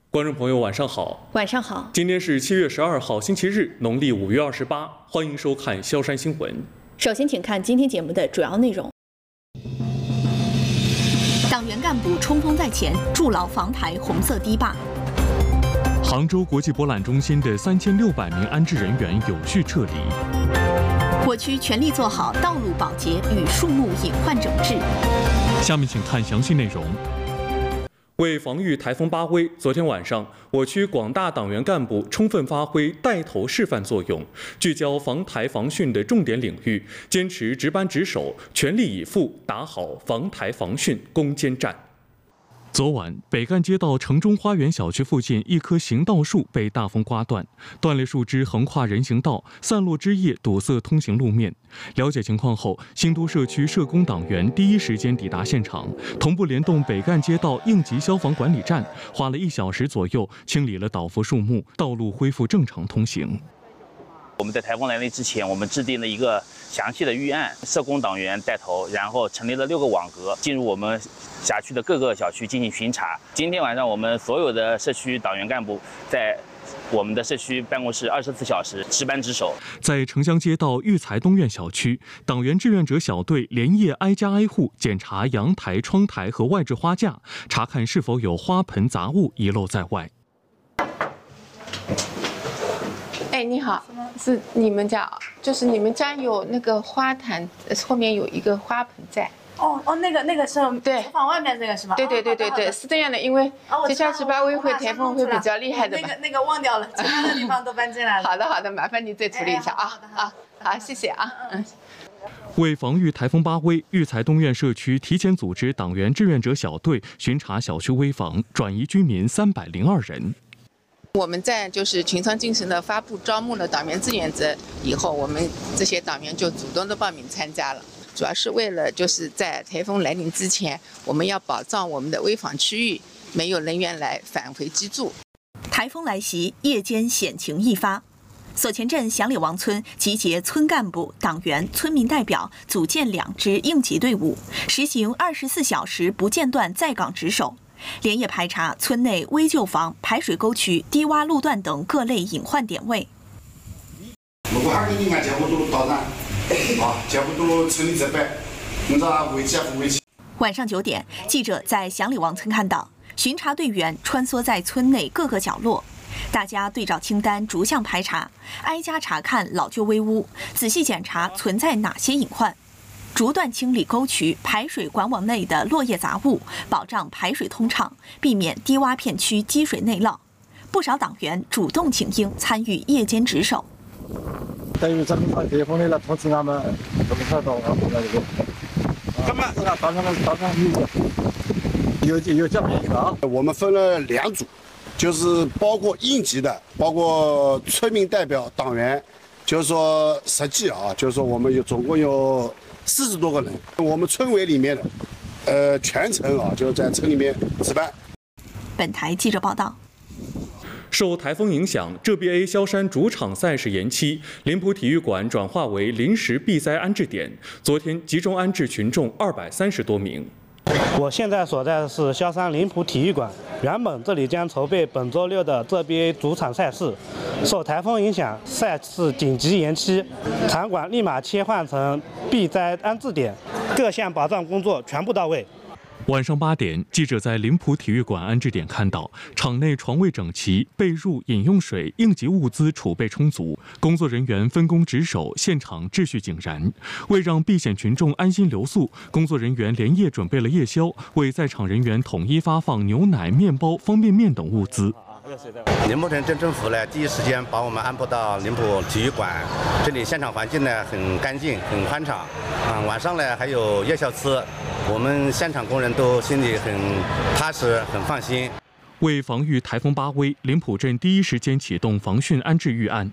观众朋友，晚上好。 晚上好。 今天是7月12号，星期日，农历5月28。欢迎收看萧山新闻。 首先，请看今天节目的主要内容。党员干部冲锋在前，筑牢防台红色堤坝。 杭州国际博览中心的3600名安置人员有序撤离。 我区全力做好道路保洁与树木隐患整治。 下面请看详细内容。为防御台风巴威，昨天晚上，我区广大党员干部充分发挥带头示范作用，聚焦防台防汛的重点领域，坚持值班值守，全力以赴打好防台防汛攻坚战。昨晚，北干街道城中花园小区附近一棵行道树被大风刮断，断裂树枝横跨人行道，散落枝叶堵塞通行路面。了解情况后，新都社区社工党员第一时间抵达现场，同步联动北干街道应急消防管理站，花了1小时左右清理了倒伏树木，道路恢复正常通行。 我们在台风来临之前，我们制定了一个详细的预案，社工党员带头，然后成立了6个网格，进入我们辖区的各个小区进行巡查。今天晚上，我们所有的社区党员干部在我们的社区办公室24小时值班值守。 在城乡街道育才东苑小区，党员志愿者小队连夜挨家挨户检查阳台、窗台和外置花架，查看是否有花盆杂物遗漏在外。 哎，你好，是你们家，就是你们家有那个花坛，后面有一个花盆在。 哦，那个是对， 厨房外面那个是吗？ 对，是这样的，因为接下去巴威会台风会比较厉害的嘛。 那个忘掉了，其他的地方都搬进来了。 好的，麻烦你再处理一下啊。好，谢谢啊。 为防御台风巴威，育才东苑社区提前组织党员志愿者小队巡查小区危房，转移居民302人。 我们在就是群创精神的发布招募了党员志愿者以后，我们这些党员就主动的报名参加了，主要是为了就是在台风来临之前，我们要保障我们的危房区域没有人员来返回居住。 台风来袭，夜间险情一发。所前镇祥里王村集结村干部、党员、村民代表，组建2支应急队伍，实行24小时不间断在岗值守。连夜排查村内危旧房、排水沟渠、低洼路段等各类隐患点位。 如果还给你按结果都到站，结果都村里这边，你知道危险不危险？ 晚上9点，记者在祥里王村看到巡查队员穿梭在村内各个角落，大家对照清单逐项排查，挨家查看老旧危屋，仔细检查存在哪些隐患。逐段清理沟渠、排水管网内的落叶杂物，保障排水通畅，避免低洼片区积水内涝。不少党员主动请缨参与夜间值守。 等于咱们台风的了，通知俺们怎么才到我们那个？干嘛？早上有讲明啊。 我们分了2组，就是包括应急的，包括村民代表、党员，就是说实际啊，就是说我们总共有40多个人，我们村委里面的，全程啊就在村里面值班。 本台记者报道。 受台风影响，浙 BA 萧山主场赛事延期，临浦体育馆转化为临时避灾安置点。昨天集中安置群众230多名。 我现在所在的是萧山临浦体育馆，原本这里将筹备本周6的浙 BA 主场赛事，受台风影响，赛事紧急延期，场馆立马切换成避灾安置点，各项保障工作全部到位。 晚上8点，记者在临浦体育馆安置点看到，场内床位整齐，被褥、饮用水、应急物资储备充足，工作人员分工值守，现场秩序井然。为让避险群众安心留宿，工作人员连夜准备了夜宵，为在场人员统一发放牛奶、面包、方便面等物资。 宁波城镇政府呢，第一时间把我们安排到临浦体育馆，这里现场环境呢很干净、很宽敞，晚上呢还有夜宵吃，我们现场工人都心里很踏实、很放心。 为防御台风巴威，临浦镇第一时间启动防汛安置预案，